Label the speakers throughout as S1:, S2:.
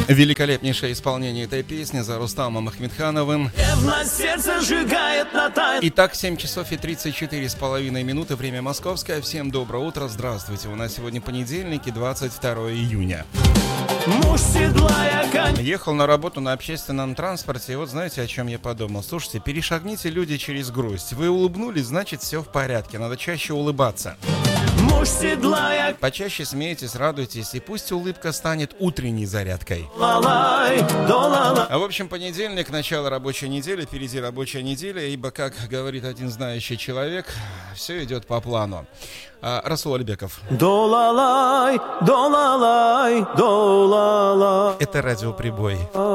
S1: Великолепнейшее исполнение этой песни за Рустамом Ахмедхановым.
S2: Сердце сжигает на тайну.
S1: Итак, 7 часов и 34,5 минуты, время московское. Всем доброе утро, здравствуйте. У нас сегодня понедельник, 22 июня.
S2: Муж седлая конь.
S1: Ехал на работу на общественном транспорте, и вот знаете, о чем я подумал? Слушайте, перешагните, люди, через грусть. Вы улыбнулись, значит, все в порядке, надо чаще улыбаться.
S2: Муж седлая.
S1: Почаще смейтесь, радуйтесь, и пусть улыбка станет утренней зарядкой.
S2: Лалай, долала.
S1: А в общем, понедельник, начало рабочей недели, впереди рабочая неделя, ибо, как говорит один знающий человек, все идет по плану. Расул Альбеков.
S2: Долалай, долалай, долалай.
S1: Это радиоприбой.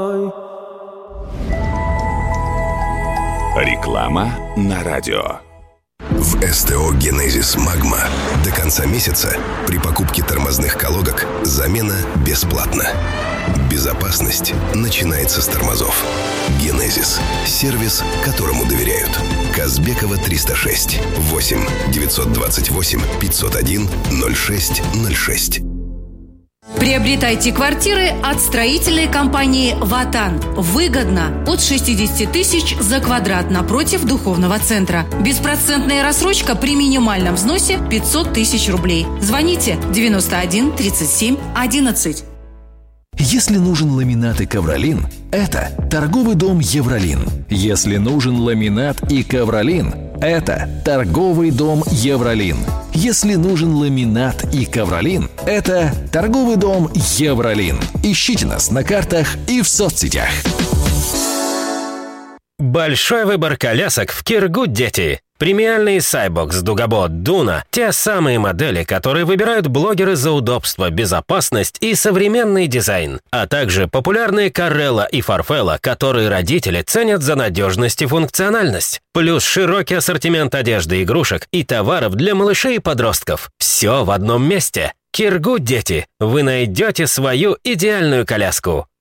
S3: Реклама на радио.
S4: В СТО «Генезис Магма» до конца месяца при покупке тормозных колодок замена бесплатна. Безопасность начинается с тормозов. «Генезис» – сервис, которому доверяют. Казбекова 306 8 928 501 0606.
S5: Приобретайте квартиры от строительной компании «Ватан». Выгодно. От 60 тысяч за квадрат напротив духовного центра. Беспроцентная рассрочка при минимальном взносе 500 тысяч рублей. Звоните 91 37 11.
S6: Если нужен ламинат и ковролин, это торговый дом «Евролин». Если нужен ламинат и ковролин, это торговый дом «Евролин». Если нужен ламинат и ковролин, это торговый дом «Евролин». Ищите нас на картах и в соцсетях.
S7: Большой выбор колясок в Киргуд-Дети. Премиальный Cybox, Дугабот, Дуна – те самые модели, которые выбирают блогеры за удобство, безопасность и современный дизайн. А также популярные Карелла и Фарфелла, которые родители ценят за надежность и функциональность. Плюс широкий ассортимент одежды, игрушек и товаров для малышей и подростков. Все в одном месте. Киргуд-Дети. Вы найдете свою идеальную коляску.